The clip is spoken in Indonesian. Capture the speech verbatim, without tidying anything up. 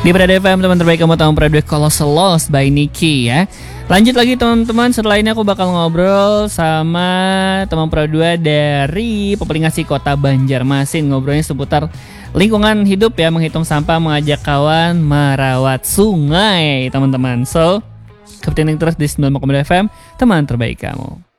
Di Prada F M, teman terbaik kamu, teman Prada Colossal Lost by Niki ya. Lanjut lagi teman-teman, setelah ini aku bakal ngobrol sama teman Prada dari Populingasi Kota Banjarmasin. Ngobrolnya seputar lingkungan hidup ya, menghitung sampah, mengajak kawan merawat sungai teman-teman. So, keep tuning terus di sembilan puluh lima koma dua F M, teman terbaik kamu.